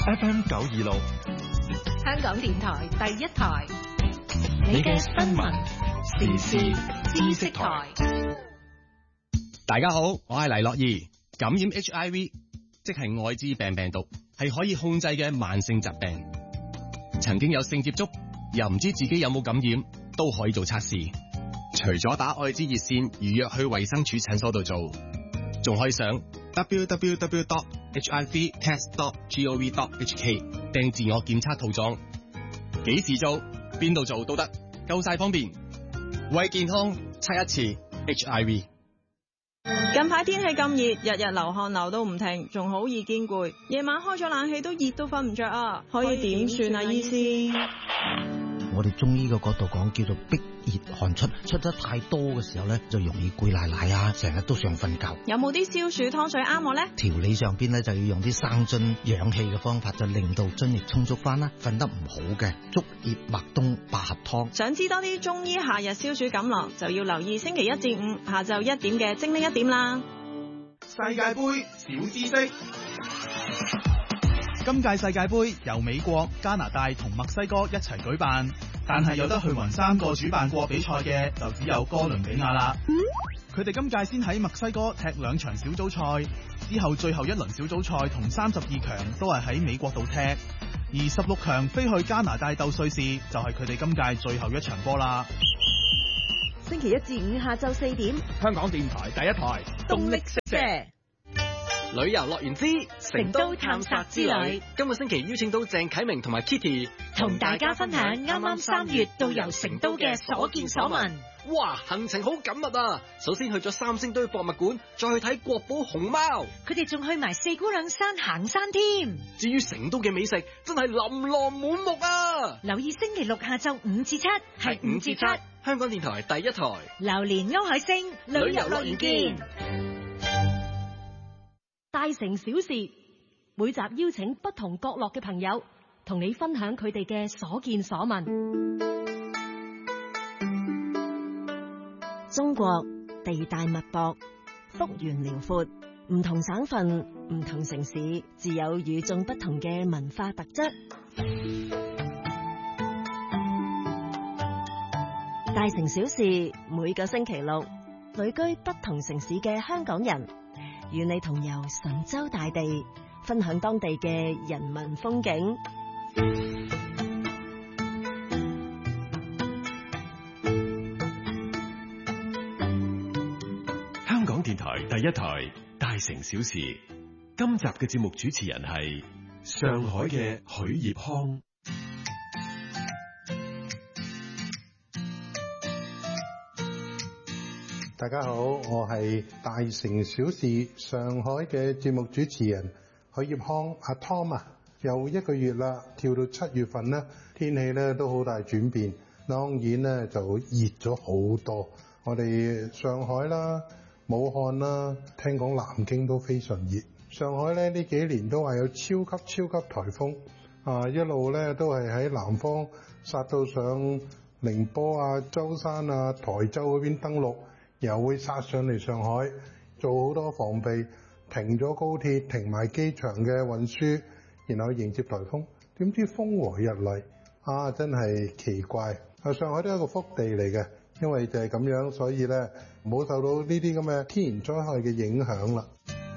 FM 926， 香港電台第一台，你嘅新聞時事知識台。 大家好，我係黎樂儀。感染 HIV， 即係愛滋病病毒，係可以控制嘅慢性疾病。曾經有性接觸，又唔知自己有冇感染，都可以做測試。除咗打愛滋熱線預約去衛生署診所度做，仲可以上 www.hivtest.gov.hk 訂自我檢測套裝。幾時做，邊度做都得，夠晒方便。為健康測一次 HIV。 近排天氣咁熱，日日流汗流到唔停，仲好易見攰。夜晚開咗冷氣都熱到瞓唔着啊！可以點算啊，醫師？ 我哋中醫嘅角度講，叫做逼熱汗出，出得太多嘅時候咧，就容易攰賴賴啊，成日都想瞓覺。 有冇啲消暑湯水啱我呢？ 調理上邊咧就要用啲生津養氣嘅方法，就令到津液充足翻啦。瞓得唔好嘅，竹葉麥冬百合湯。 想知多啲中醫夏日消暑錦囊，就要留意星期1至5下晝1點嘅精靈1點啦。 世界盃小知識。今屆世界盃由美國、加拿大同墨西哥一齊舉辦，但係有得去勻3個主辦國比賽嘅就只有哥倫比亞啦。佢哋今屆先喺墨西哥踢2場小組賽，之後最後一輪小組賽同32強都係喺美國度踢，而16強飛去加拿大鬥瑞士，就係佢哋今屆最後一場波啦。 星期1至5下晝4點， 香港電台第一台動力食蛇。 旅遊樂園之成都探索之旅， 今個星期邀請到鄭啟明同埋 Kitty 同大家分享啱啱3月到遊成都嘅所見所聞。 哇，行程好緊密啊！首先去咗3星堆博物館，再去睇國寶熊貓， 佢哋仲去埋4姑娘山行山添。 至於成都嘅美食真係琳琅滿目啊！ 留意星期6下晝5至7，係5至7， 香港電台第一台榴蓮歐海星旅遊樂園見。大城小事，每集邀請不同角落嘅朋友，同你分享佢哋嘅所見所聞。中國地大物博，幅員遼闊，唔同省份、唔同城市，自有與眾不同嘅文化特質。大城小事，每個星期6，旅居不同城市嘅香港人，與你同遊神州大地，分享當地嘅人文風景。 香港電台第一台大城小事，今集嘅節目主持人係上海嘅許業康。 大家好，我係大城小事上海嘅節目主持人許業康阿 Tom 啊，又1個月啦，跳到7月份啦，天氣咧都好大轉變，當然咧就熱咗好多。我哋上海啦、武漢啦，聽講南京都非常熱。上海咧呢幾年都話有超級颱風啊，一路咧都係喺南方殺到上寧波啊、舟山啊、台州嗰邊登陸。又會殺上嚟上海，做好多防備，停咗高鐵，停埋機場嘅運輸，然後迎接颱風。點知風和日麗啊，真係奇怪。上海都係一個福地嚟嘅，因為就係咁樣，所以咧唔好受到呢啲咁嘅天然災害嘅影響啦。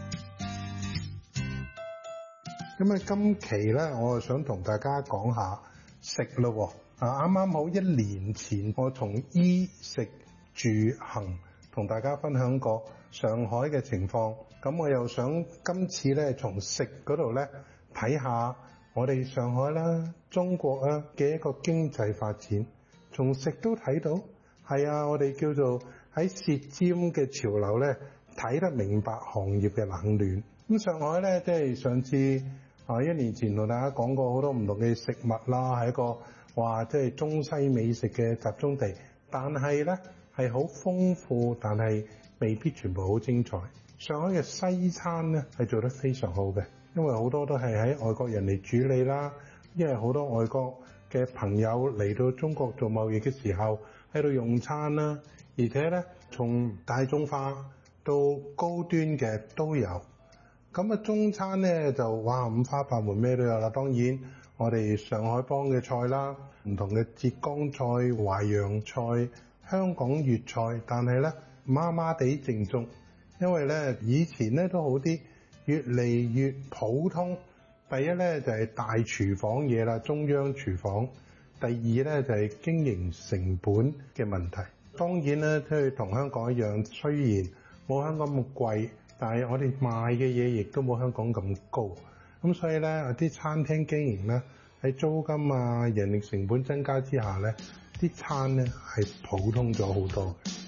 咁啊，今期咧我就想同大家講下食咯。啱啱好1年前，我從衣食住行同大家分享過上海嘅情況，咁我又想今次咧從食嗰度咧睇下我哋上海啦、中國啊嘅一個經濟發展，從食都睇到，係啊，我哋叫做喺舌尖嘅潮流咧睇得明白行業嘅冷暖。咁上海咧即係上次1年前同大家講過好多唔同嘅食物啦，係一個即係中西美食嘅集中地，但係咧係好豐富，但係未必全部好精彩。上海嘅西餐咧係做得非常好嘅，因為好多都係喺外國人嚟主理啦，因為好多外國嘅朋友嚟到中國做貿易嘅時候喺度用餐啦，而且咧從大眾化到高端嘅都有。 咁啊中餐咧就哇五花八門，咩都有啦。當然我哋上海幫嘅菜啦，唔同嘅浙江菜、淮揚菜、香港粵菜，但係咧麻麻地正宗，因為咧以前咧都好啲，越嚟越普通。第一咧就係大廚房嘢啦，中央廚房。第二咧就係經營成本嘅問題。當然咧都係同香港一樣，雖然冇香港咁貴，但係我哋賣嘅嘢亦都冇香港咁高。咁所以咧啲餐廳經營咧喺租金啊、人力成本增加之下咧，啲餐咧係普通咗好多嘅。